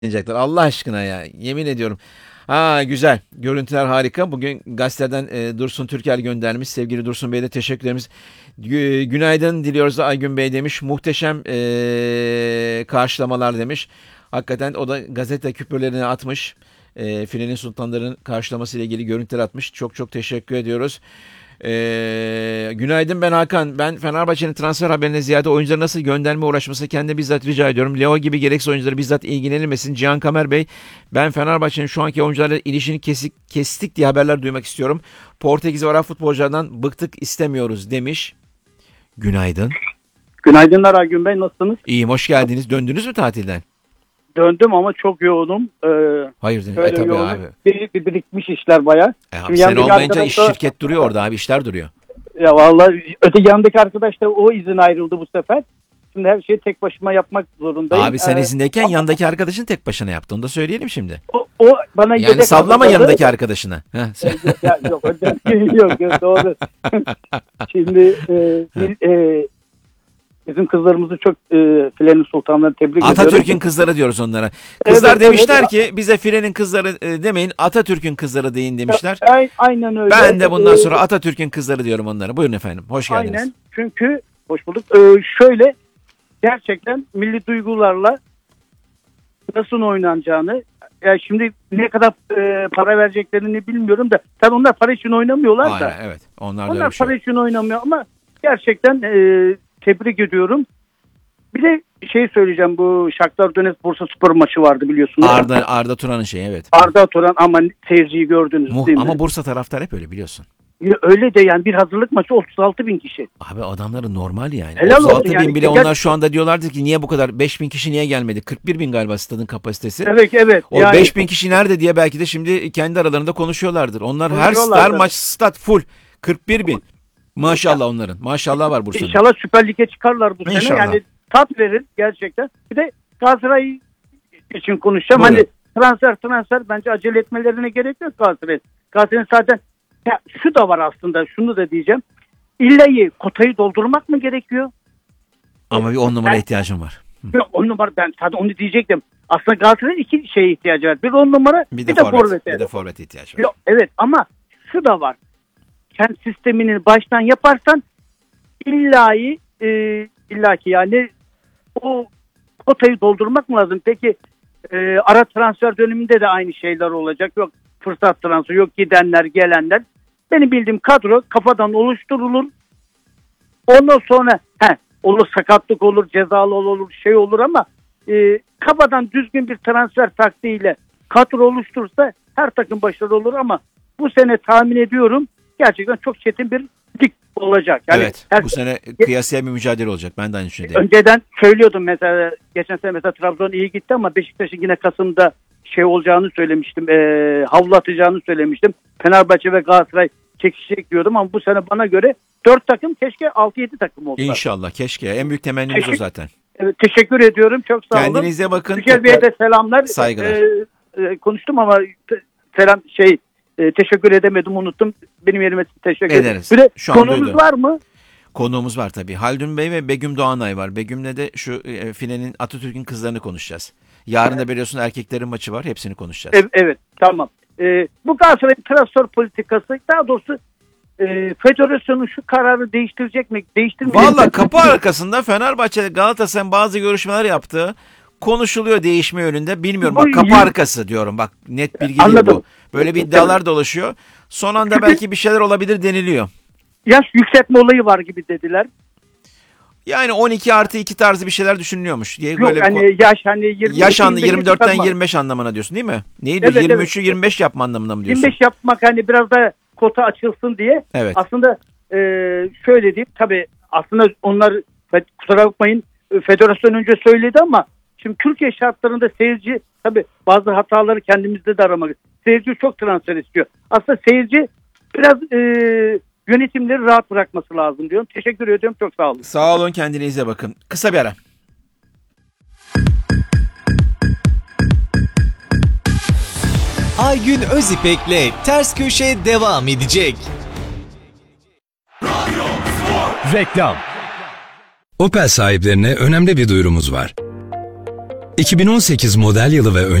Yayınlayacaklar. Allah aşkına ya. Yemin ediyorum. Ha güzel. Görüntüler harika. Bugün gazeteden Dursun Türker göndermiş. Sevgili Dursun Bey'e de teşekkürlerimiz. Günaydın diliyoruz Aygün Bey demiş. Muhteşem karşılamalar demiş. Hakikaten o da gazete küpürlerine atmış. Filenin Sultanların karşılaması ile ilgili görüntüler atmış. Çok çok teşekkür ediyoruz. Günaydın, ben Hakan. Ben Fenerbahçe'nin transfer haberine ziyade oyuncuları nasıl gönderme uğraşması kendine bizzat rica ediyorum. Leo gibi gereksiz oyuncuları bizzat ilgilenilmesin. Cihan Kamer Bey, ben Fenerbahçe'nin şu anki oyuncularla ilişkini kestik diye haberler duymak istiyorum. Portekiz ve Arap futbolculardan bıktık, istemiyoruz demiş. Günaydın. Günaydınlar Aygün Bey, nasılsınız? İyiyim, hoş geldiniz. Döndünüz mü tatilden? Döndüm ama çok yoğunum. Hayırdır? Tabii Yoğunum. abi. Birikmiş işler bayağı. Abi sen olmayınca şirket duruyor orada abi, işler duruyor. Ya vallahi öteki yanındaki arkadaş da o izin ayrıldı bu sefer. Şimdi her şeyi tek başıma yapmak zorundayım. Abi sen izindeyken yanındaki arkadaşın tek başına yaptı. Onu da söyleyelim şimdi. O bana yani yedek sallama hazırladı. yanındaki arkadaşına. Ya, yok doğru. Şimdi bizim kızlarımızı çok Filenin Sultanları tebrik ediyorum. Atatürk'ün kızları diyoruz onlara. Kızlar Evet, demişler evet. ki bize Filenin kızları demeyin, Atatürk'ün kızları deyin demişler. Aynen öyle. Ben de bundan sonra Atatürk'ün kızları diyorum onlara. Buyurun efendim. Hoş geldiniz. Aynen. Çünkü hoş bulduk. Şöyle gerçekten milli duygularla nasıl oynanacağını, ya şimdi ne kadar para vereceklerini bilmiyorum da tabii onlar para için oynamıyorlar da. Aynen, evet. Onlar Onlar şey. para için oynamıyor ama gerçekten tebrik ediyorum. Bir de şey söyleyeceğim, bu Shakhtar Donetsk Bursaspor maçı vardı biliyorsunuz. Arda Turan'ın şeyi, evet. Arda Turan, ama seyirciyi gördünüz değil mi? Ama Bursa taraftar hep öyle biliyorsun. Ya öyle de yani bir hazırlık maçı 36 bin kişi. Abi adamları normal yani. Helal 36 olsun bin yani. bile onlar şu anda diyorlardı ki niye bu kadar 5 bin kişi niye gelmedi? 41 bin galiba stadın kapasitesi. Evet. O yani 5 bin kişi nerede diye belki de şimdi kendi aralarında konuşuyorlardır. Onlar her maç stat full. 41 bin. Maşallah onların. Maşallah var Bursa'nın. İnşallah Süper Lig'e çıkarlar bu İnşallah. sene. Yani tat verir gerçekten. Bir de Galatasaray için konuşacağım. Buyurun. Hani transfer bence acele etmelerine gerek yok Galatasaray. Galatasaray'ın zaten ya şu da var aslında, şunu da diyeceğim. İlla kotayı doldurmak mı gerekiyor? Ama bir 10 numara ihtiyacım var. Yok, 10 numara, ben zaten onu diyecektim. Aslında Galatasaray'ın iki şeye ihtiyacı var. Bir 10 numara, bir de forvete. Bir de forvet ihtiyacı var. Yok, evet, ama şu da var. Kendi sistemini baştan yaparsan illaki yani o kotayı doldurmak mı lazım? Peki ara transfer döneminde de aynı şeyler olacak. Yok fırsat transferi, yok gidenler gelenler. Benim bildiğim kadro kafadan oluşturulur. Ondan sonra olur sakatlık olur, cezalı olur, şey olur ama kafadan düzgün bir transfer taktiğiyle kadro oluşturursa her takım başarılı olur ama bu sene tahmin ediyorum gerçekten çok çetin bir lig olacak. Yani evet. Bu sene kıyasıya bir mücadele olacak. Ben de aynı düşünüyorum. Önceden söylüyordum mesela, geçen sene mesela Trabzon iyi gitti ama Beşiktaş'ın yine Kasım'da şey olacağını söylemiştim. Havlu atacağını söylemiştim. Fenerbahçe ve Galatasaray çekişecek diyordum ama bu sene bana göre 4 takım, keşke 6-7 takım olsa. İnşallah, keşke. En büyük temennimiz o zaten. Evet, teşekkür ediyorum. Çok sağ olun. Kendinize bakın. Türkiye Bey'e de selamlar. Saygılar. Konuştum ama teşekkür edemedim, unuttum. Benim yerime teşekkür ederim. Bir de konumuz var mı? Konuğumuz var tabii. Haldun Bey ve Begüm Doğanay var. Begüm'le de şu Filenin Atatürk'ün kızlarını konuşacağız. Yarın da biliyorsun erkeklerin maçı var. Hepsini konuşacağız. Evet, tamam. Bu Galatasaray'ın transfer politikası, daha doğrusu federasyonun şu kararı değiştirecek mi? Valla kapı arkasında Fenerbahçe Galatasaray'ın bazı görüşmeler yaptı. Konuşuluyor değişme yönünde. Bilmiyorum, bak kapı arkası diyorum. Bak net bilgi değil bu. Böyle bir iddialar dolaşıyor. Son anda belki bir şeyler olabilir deniliyor. Yaş yükseltme olayı var gibi dediler. Yani 12+2 tarzı bir şeyler düşünülüyormuş diye. Yok böyle hani yaş hani 24'ten 25 anlamına diyorsun değil mi? Neydi? Evet, 23'ü 25 yapma anlamına mı diyorsun? 25 yapmak hani biraz da kota açılsın diye. Evet. Aslında şöyle diyeyim, tabii aslında onlar, kusura bakmayın, federasyon önce söyledi ama şimdi Türkiye şartlarında seyirci tabii bazı hataları kendimizde de aramak. Seyirci çok transfer istiyor. Aslında seyirci biraz yönetimleri rahat bırakması lazım diyorum. Teşekkür ediyorum. Çok sağ olun. Sağ olun. Kendinize bakın. Kısa bir ara. Aygün Özipek'le Ters Köşe devam edecek. Reklam. Opel sahiplerine önemli bir duyurumuz var. 2018 model yılı ve